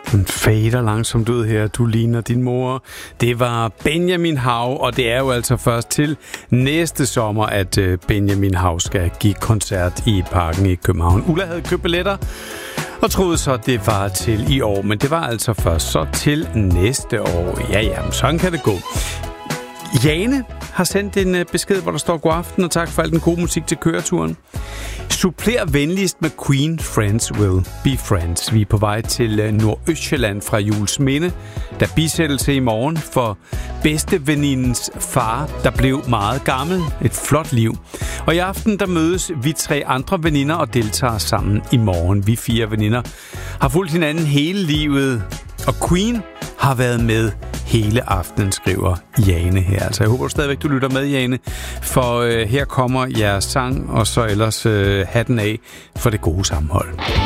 Den fader langsomt ud her. Du ligner din mor. Det var Benjamin Hav, og det er jo altså først til næste sommer, at Benjamin Hav skal give koncert i Parken i København. Ulla havde købt billetter og troede så, det var til i år, men det var altså først så til næste år. Ja, sådan kan det gå. Jane har sendt en besked, hvor der står god aften, og tak for al den gode musik til køreturen. Suppler venligst med Queen, Friends Will Be Friends. Vi er på vej til Nordøstjylland fra Juelsminde. Der er bisættelse i morgen for bedstevenindens far, der blev meget gammel. Et flot liv. Og i aften der mødes vi 3 andre veninder og deltager sammen i morgen. Vi 4 veninder har fulgt hinanden hele livet, og Queen har været med hele aftenen, skriver Jane her. Altså, jeg håber stadigvæk, du lytter med, Jane, for her kommer jeres sang, og så ellers hatten af for det gode sammenhold.